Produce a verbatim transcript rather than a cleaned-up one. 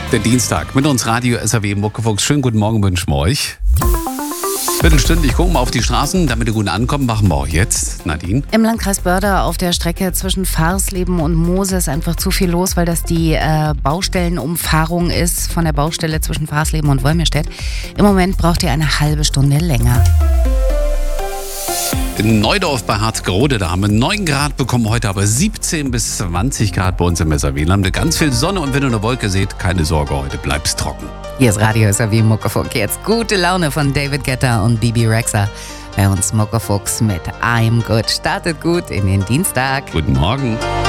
Der Dienstag mit uns Radio S R W Muckefuchs. Schönen guten Morgen wünschen wir euch. Viertelstündlich gucken wir auf die Straßen, damit ihr gut ankommen, machen wir auch jetzt. Nadine? Im Landkreis Börde auf der Strecke zwischen Farsleben und Moose ist einfach zu viel los, weil das die äh, Baustellenumfahrung ist von der Baustelle zwischen Farsleben und Wolmirstedt. Im Moment braucht ihr eine halbe Stunde länger. In Neudorf bei Harzgerode, da haben wir neun Grad bekommen, heute aber siebzehn bis zwanzig Grad bei uns im S R W. Wir haben ganz viel Sonne und wenn ihr eine Wolke seht, keine Sorge, heute bleibt's trocken. Hier ist Radio S R W Muckefuchs. Jetzt gute Laune von David Guetta und Bibi Rexha. Bei uns Muckefuchs mit I'm Good. Startet gut in den Dienstag. Guten Morgen.